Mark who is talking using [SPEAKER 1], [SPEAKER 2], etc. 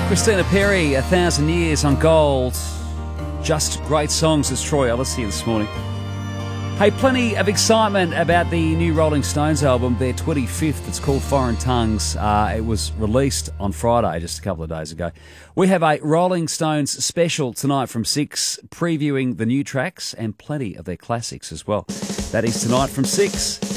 [SPEAKER 1] Christina Perri, 1,000 Years on Gold. Just great songs, as Troy Ellis here this morning. Hey, plenty of excitement about the new Rolling Stones album, their 25th. It's called Foreign Tongues. It was released on Friday, just a couple of days ago. We have a Rolling Stones special tonight from 6, previewing the new tracks and plenty of their classics as well. That is tonight from 6.